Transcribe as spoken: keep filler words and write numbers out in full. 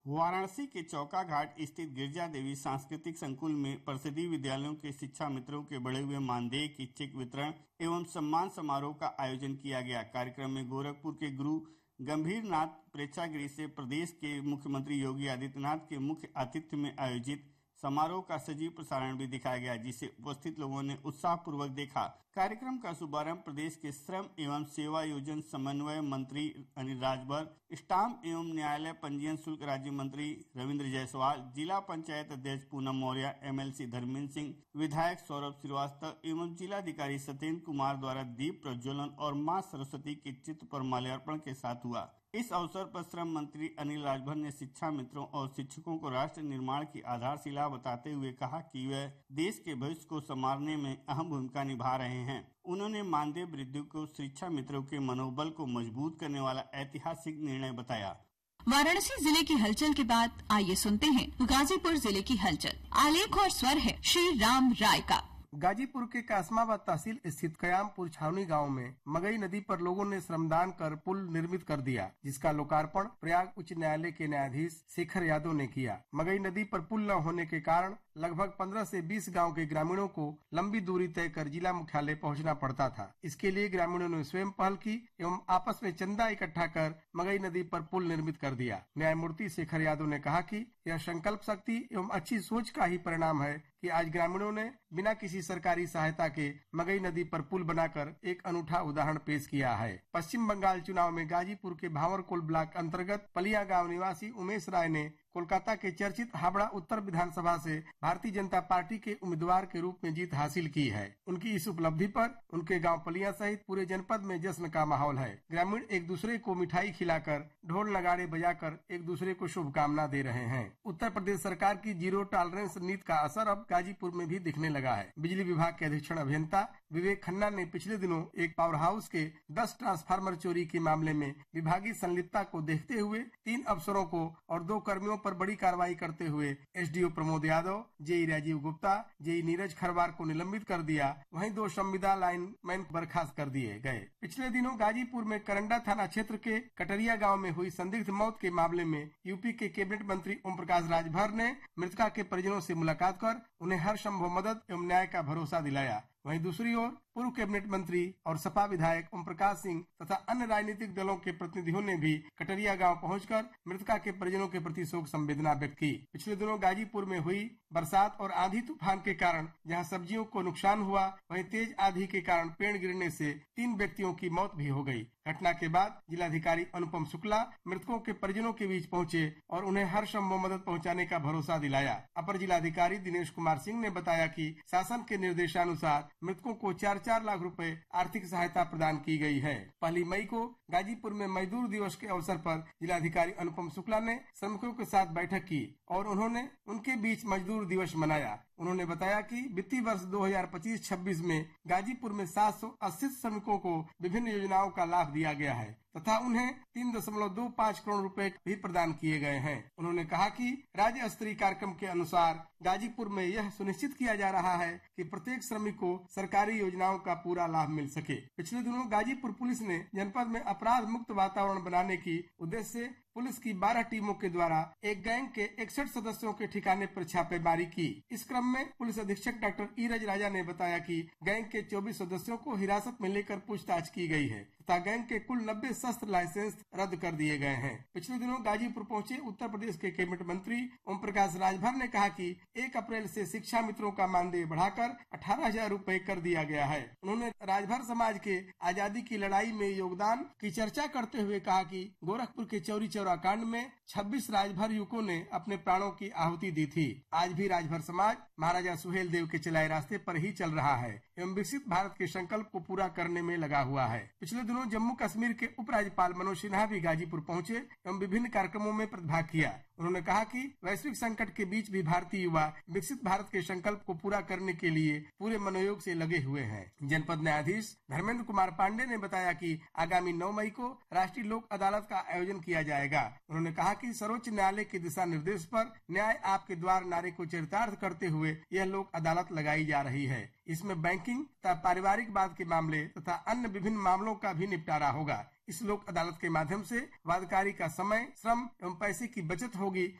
वाराणसी के चौका घाट स्थित गिरजा देवी सांस्कृतिक संकुल में परिषदीय विद्यालयों के शिक्षा मित्रों के बढ़े हुए मानदेय की चेक वितरण एवं सम्मान समारोह का आयोजन किया गया। कार्यक्रम में गोरखपुर के गुरु गंभीर नाथ प्रेक्षागृह से प्रदेश के मुख्यमंत्री योगी आदित्यनाथ के मुख्य आतिथ्य में आयोजित समारोह का सजीव प्रसारण भी दिखाया गया, जिसे उपस्थित लोगों ने उत्साह पूर्वक देखा। कार्यक्रम का शुभारंभ प्रदेश के श्रम एवं सेवा योजन समन्वय मंत्री अनिल राजभर, स्टाम्प एवं न्यायालय पंजीयन शुल्क राज्य मंत्री रविंद्र जायसवाल, जिला पंचायत अध्यक्ष पूनम मौर्य, एमएलसी धर्मेंद्र सिंह, विधायक सौरभ श्रीवास्तव एवं जिलाधिकारी सत्येंद्र कुमार द्वारा दीप प्रज्वलन और मां सरस्वती के चित्र पर माल्यार्पण के साथ हुआ। इस अवसर पर श्रम मंत्री अनिल राजभर ने शिक्षा मित्रों और शिक्षकों को राष्ट्र निर्माण की आधारशिला बताते हुए कहा कि वे देश के भविष्य को संवारने में अहम भूमिका निभा रहे हैं। उन्होंने मानदेय वृद्धि को शिक्षा मित्रों के मनोबल को मजबूत करने वाला ऐतिहासिक निर्णय बताया। वाराणसी जिले की हलचल के बाद आइए सुनते हैं गाजीपुर जिले की हलचल। आलेख और स्वर है श्री राम राय का। गाजीपुर के कासमाबाद तहसील स्थित कयामपुर छावनी गांव में मगई नदी पर लोगों ने श्रमदान कर पुल निर्मित कर दिया, जिसका लोकार्पण प्रयाग उच्च न्यायालय के न्यायाधीश शेखर यादव ने किया। मगई नदी पर पुल न होने के कारण लगभग पंद्रह से बीस गांव के ग्रामीणों को लंबी दूरी तय कर जिला मुख्यालय पहुंचना पड़ता था। इसके लिए ग्रामीणों ने स्वयं पहल की एवं आपस में चंदा इकट्ठा कर मगई नदी पर पुल निर्मित कर दिया। न्यायमूर्ति शेखर यादव ने कहा कि यह संकल्प शक्ति एवं अच्छी सोच का ही परिणाम है कि आज ग्रामीणों ने बिना किसी सरकारी सहायता के मगई नदी पर पुल बनाकर एक अनूठा उदाहरण पेश किया है। पश्चिम बंगाल चुनाव में गाजीपुर के भावरकोल ब्लॉक अंतर्गत पलिया गांव निवासी उमेश राय ने कोलकाता के चर्चित हावड़ा उत्तर विधानसभा से भारतीय जनता पार्टी के उम्मीदवार के रूप में जीत हासिल की है। उनकी इस उपलब्धि पर उनके गांव पलिया सहित पूरे जनपद में जश्न का माहौल है। ग्रामीण एक दूसरे को मिठाई खिलाकर ढोल नगाड़े बजाकर एक दूसरे को शुभकामना दे रहे हैं। उत्तर प्रदेश सरकार की जीरो टॉलरेंस नीति का असर अब गाजीपुर में भी दिखने लगा है। बिजली विभाग के अधीक्षण अभियंता विवेक खन्ना ने पिछले दिनों एक पावर हाउस के दस ट्रांसफार्मर चोरी के मामले में विभागीय संलिप्तता को देखते हुए तीन अफसरों को और दो कर्मियों पर बड़ी कार्रवाई करते हुए SDO Pramod Yadav, JEE Rajiv Gupta, JEE Neeraj Kharwar को निलंबित कर दिया। वहीं दो संविदा लाइनमैन बर्खास्त कर दिए गए। पिछले दिनों गाजीपुर में करंडा थाना क्षेत्र के कटरिया गांव में हुई संदिग्ध मौत के मामले में यूपी के कैबिनेट मंत्री ओम प्रकाश राजभर ने मृतका के परिजनों से मुलाकात कर उन्हें हर संभव मदद एवं न्याय का भरोसा दिलाया। वहीं दूसरी ओर पूर्व कैबिनेट मंत्री और सपा विधायक ओम प्रकाश सिंह तथा अन्य राजनीतिक दलों के प्रतिनिधियों ने भी कटरिया गांव पहुंचकर मृतका के परिजनों के प्रति शोक संवेदना व्यक्त की। पिछले दिनों गाजीपुर में हुई बरसात और आंधी तूफान के कारण जहां सब्जियों को नुकसान हुआ, वहीं तेज आंधी के कारण पेड़ गिरने से तीन व्यक्तियों की मौत भी हो गई। घटना के बाद जिलाधिकारी अनुपम शुक्ला मृतकों के परिजनों के बीच पहुंचे और उन्हें हर संभव मदद पहुंचाने का भरोसा दिलाया। अपर जिलाधिकारी दिनेश कुमार सिंह ने बताया कि शासन के निर्देशानुसार मृतकों को चार चार लाख रुपए आर्थिक सहायता प्रदान की गई है। पहली मई को गाजीपुर में मजदूर दिवस के अवसर पर जिलाधिकारी अनुपम शुक्ला ने श्रमिकों के साथ बैठक की और उन्होंने उनके बीच मजदूर दिवस मनाया। उन्होंने बताया कि वित्तीय वर्ष दो हज़ार पच्चीस छब्बीस में गाजीपुर में सात सौ अस्सी श्रमिकों को विभिन्न योजनाओं का लाभ दिया गया है तथा उन्हें तीन दशमलव दो पाँच करोड़ रुपए भी प्रदान किए गए हैं। उन्होंने कहा कि राज्य स्तरीय कार्यक्रम के अनुसार गाजीपुर में यह सुनिश्चित किया जा रहा है कि प्रत्येक श्रमिक को सरकारी योजनाओं का पूरा लाभ मिल सके। पिछले दिनों गाजीपुर पुलिस ने जनपद में अपराध मुक्त वातावरण बनाने की उद्देश्य से पुलिस की बारह टीमों के द्वारा एक गैंग के इकसठ सदस्यों के ठिकाने पर छापेमारी की। इस क्रम में पुलिस अधीक्षक डॉक्टर ईरज राजा ने बताया कि गैंग के चौबीस सदस्यों को हिरासत में लेकर पूछताछ की गई है तथा गैंग के कुल नब्बे शस्त्र लाइसेंस रद्द कर दिए गए हैं। पिछले दिनों गाजीपुर पहुंचे उत्तर प्रदेश के कैबिनेट मंत्री ओम प्रकाश राजभर ने कहा कि एक अप्रैल से शिक्षा मित्रों का मानदेय बढ़ाकर अठारह हजार रूपए कर दिया गया है। उन्होंने राजभर समाज के आजादी की लड़ाई में योगदान की चर्चा करते हुए कहा कि गोरखपुर के चौरी चौरा कांड में छब्बीस राजभर युवकों ने अपने प्राणों की आहुति दी थी। आज भी राजभर समाज महाराजा सुहेल देव के चलाए रास्ते पर ही चल रहा है एवं विकसित भारत के संकल्प को पूरा करने में लगा हुआ है। पिछले दिनों जम्मू कश्मीर के उपराज्यपाल मनोज सिन्हा भी गाजीपुर पहुंचे एवं विभिन्न कार्यक्रमों में प्रतिभाग किया। उन्होंने कहा कि वैश्विक संकट के बीच भी भारतीय युवा विकसित भारत के संकल्प को पूरा करने के लिए पूरे मनोयोग से लगे हुए हैं। जनपद न्यायाधीश धर्मेंद्र कुमार पांडे ने बताया कि आगामी नौ मई को राष्ट्रीय लोक अदालत का आयोजन किया जाएगा। उन्होंने कहा कि सर्वोच्च न्यायालय के दिशा निर्देश पर न्याय आपके द्वार नारे को चरितार्थ करते हुए यह लोक अदालत लगाई जा रही है। इसमें बैंकिंग तथा पारिवारिक वाद के मामले तथा अन्य विभिन्न मामलों का भी निपटारा होगा। इस लोक अदालत के माध्यम से वादकारी का समय, श्रम एवं पैसे की बचत होगी